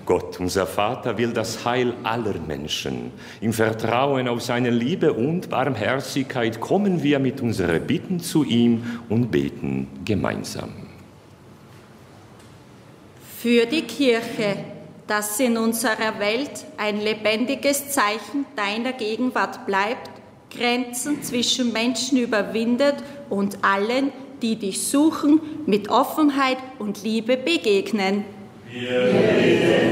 Gott, unser Vater, will das Heil aller Menschen. Im Vertrauen auf seine Liebe und Barmherzigkeit kommen wir mit unseren Bitten zu ihm und beten gemeinsam. Für die Kirche, dass in unserer Welt ein lebendiges Zeichen deiner Gegenwart bleibt, Grenzen zwischen Menschen überwindet und allen, die dich suchen, mit Offenheit und Liebe begegnen. Wir beten.